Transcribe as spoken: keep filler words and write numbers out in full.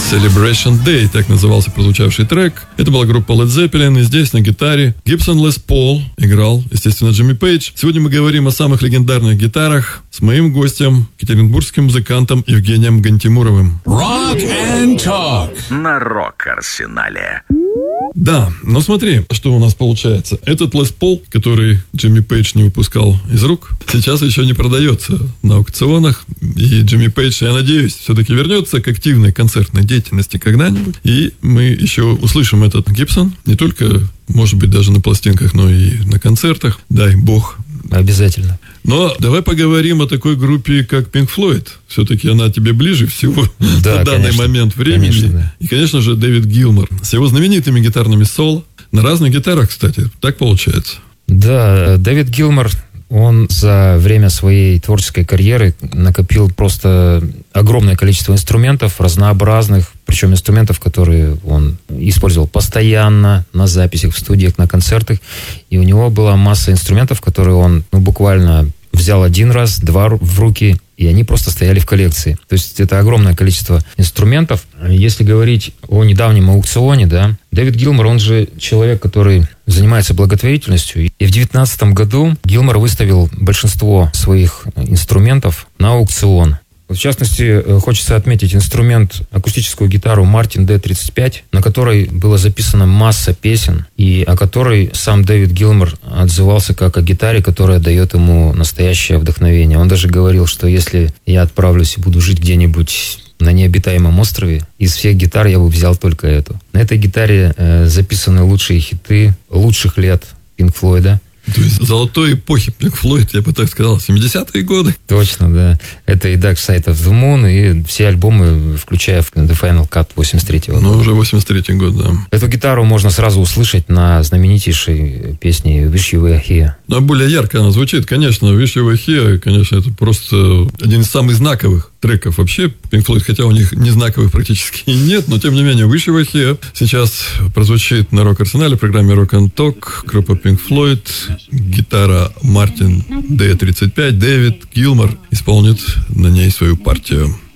Celebration Day, так назывался прозвучавший трек. Это была группа Led Zeppelin, и здесь на гитаре Gibson Les Paul играл, естественно, Джимми Пейдж. Сегодня мы говорим о самых легендарных гитарах с моим гостем, екатеринбургским музыкантом Евгением Гантимуровым. Rock and Talk на Рок-Арсенале. Да, но смотри, что у нас получается. Этот Les Paul, который Джимми Пейдж не выпускал из рук, сейчас еще не продается на аукционах. И Джимми Пейдж, я надеюсь, все-таки вернется к активной концертной деятельности когда-нибудь. И мы еще услышим этот Гибсон не только, может быть, даже на пластинках, но и на концертах. Дай бог. Обязательно. Но давай поговорим о такой группе, как Pink Floyd. Все-таки она тебе ближе всего да, на данный конечно, момент времени. Конечно, да. И, конечно же, Дэвид Гилмор с его знаменитыми гитарными соло. На разных гитарах, кстати. Так получается. Да, Дэвид Гилмор, он за время своей творческой карьеры накопил просто огромное количество инструментов разнообразных, причем инструментов, которые он использовал постоянно на записях, в студиях, на концертах. И у него была масса инструментов, которые он ну, буквально взял один раз, два в руки, и они просто стояли в коллекции. То есть это огромное количество инструментов. Если говорить о недавнем аукционе, да, Дэвид Гилмор, он же человек, который занимается благотворительностью. И в две тысячи девятнадцатом году Гилмор выставил большинство своих инструментов на аукцион. В частности, хочется отметить инструмент, акустическую гитару Martin ди тридцать пять, на которой была записана масса песен, и о которой сам Дэвид Гилмор отзывался как о гитаре, которая дает ему настоящее вдохновение. Он даже говорил, что если я отправлюсь и буду жить где-нибудь на необитаемом острове, из всех гитар я бы взял только эту. На этой гитаре э, записаны лучшие хиты лучших лет Pink Floyd. То есть золотой эпохи Pink Floyd, я бы так сказал, семидесятые годы. Точно, да. Это и Dark Side of the Moon, и все альбомы, включая The Final Cut восемьдесят третьего года. Ну, уже восемьдесят третий год, да. Эту гитару можно сразу услышать на знаменитейшей песне Wish You Were Here. Ну, более ярко она звучит, конечно. Wish You Were Here, конечно, это просто один из самых знаковых треков вообще Pink Floyd, хотя у них не знаковых практически и нет, но тем не менее Wish You Were Here сейчас прозвучит на Рок-Арсенале в программе Rock and Talk. Группа Pink Floyd, гитара Martin ди тридцать пять, Дэвид Гилмор исполнит на ней свою партию.